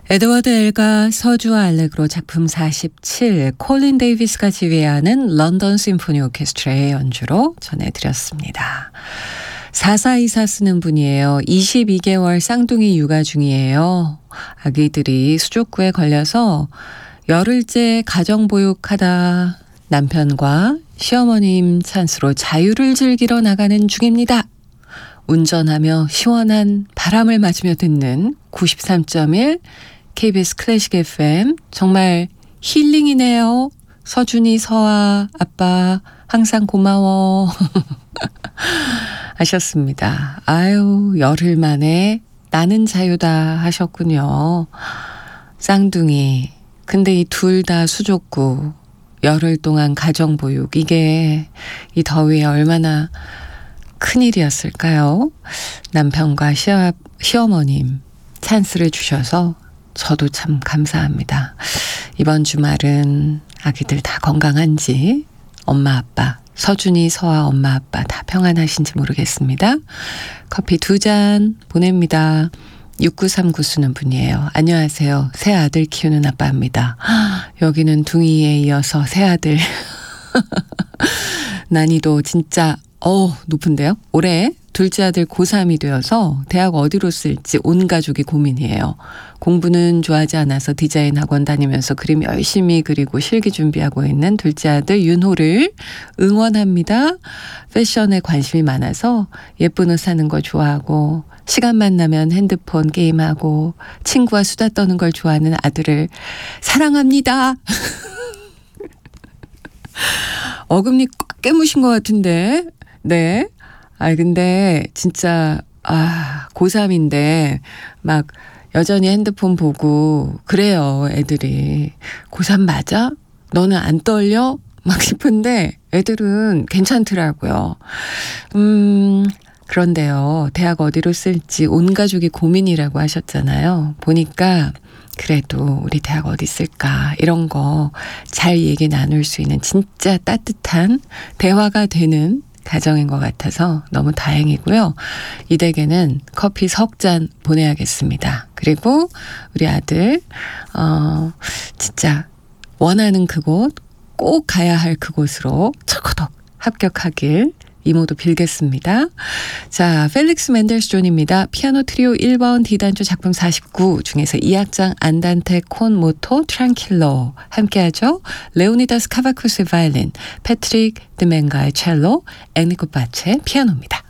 에드워드 엘가 서주와 알레그로 작품 47 콜린 데이비스가 지휘하는 런던 심포니 오케스트라의 연주로 전해드렸습니다. 4424 쓰는 분이에요. 22개월 쌍둥이 육아 중이에요. 아기들이 수족구에 걸려서 열흘째 가정보육하다 남편과 시어머님 찬스로 자유를 즐기러 나가는 중입니다. 운전하며 시원한 바람을 맞으며 듣는 93.1 KBS 클래식 FM 정말 힐링이네요. 서준이 서아 아빠 항상 고마워 하셨습니다. 아유 열흘 만에 나는 자유다 하셨군요. 쌍둥이 근데 이 둘 다 수족구 열흘 동안 가정보육 이게 이 더위에 얼마나 큰일이었을까요? 남편과 시어머님 찬스를 주셔서 저도 참 감사합니다. 이번 주말은 아기들 다 건강한지 엄마 아빠 서준이 서아 엄마 아빠 다 평안하신지 모르겠습니다. 커피 2잔 보냅니다. 6939 쓰는 분이에요. 안녕하세요. 새 아들 키우는 아빠입니다. 여기는 둥이에 이어서 새 아들 난이도 진짜 높은데요. 올해 둘째 아들 고3이 되어서 대학 어디로 쓸지 온 가족이 고민이에요. 공부는 좋아하지 않아서 디자인 학원 다니면서 그림 열심히 그리고 실기 준비하고 있는 둘째 아들 윤호를 응원합니다. 패션에 관심이 많아서 예쁜 옷 사는 거 좋아하고 시간만 나면 핸드폰 게임하고 친구와 수다 떠는 걸 좋아하는 아들을 사랑합니다. 어금니 꽉 깨무신 것 같은데. 네. 근데 진짜 고3인데 막 여전히 핸드폰 보고 그래요. 애들이 고3 맞아? 너는 안 떨려? 막 싶은데 애들은 괜찮더라고요. 그런데요. 대학 어디로 쓸지 온 가족이 고민이라고 하셨잖아요. 보니까 그래도 우리 대학 어디 쓸까 이런 거 잘 얘기 나눌 수 있는 진짜 따뜻한 대화가 되는 가정인 것 같아서 너무 다행이고요. 이 댁에는 커피 3잔 보내야겠습니다. 그리고 우리 아들 진짜 원하는 그곳 꼭 가야 할 그곳으로 철커덕 합격하길 이모도 빌겠습니다. 자, 펠릭스 멘델스존입니다. 피아노 트리오 1번 D단조 작품 49 중에서 2악장 안단테 콘 모토 트랑킬로 함께하죠. 레오니다스 카바쿠스의 바이올린, 패트릭 드멘가의 첼로, 앵리코 파체 피아노입니다.